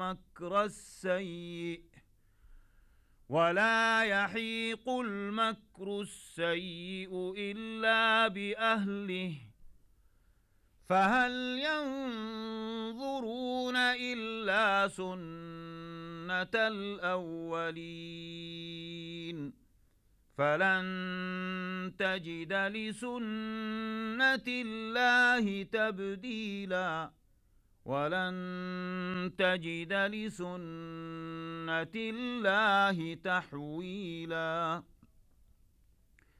مكر السيء ولا يحيق المكر السيء إلا بأهله فهل ينظرون إلا سنة الأولين فلن تجد لسنة الله تبديلا ولن تجد لسنة الله تحويلا